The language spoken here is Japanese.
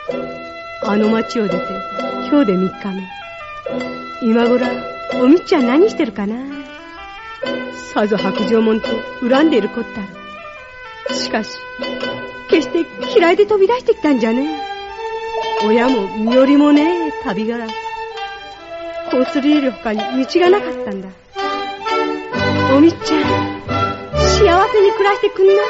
あの町を出て今日で3日目。今頃おみっちゃん何してるかな。さぞ白状者と恨んでいるこったろ。しかし決して嫌いで飛び出してきたんじゃねえ。親も身寄りもねえ旅柄。こうするより他に道がなかったんだ。おみっちゃん、幸せに暮らしてくんな。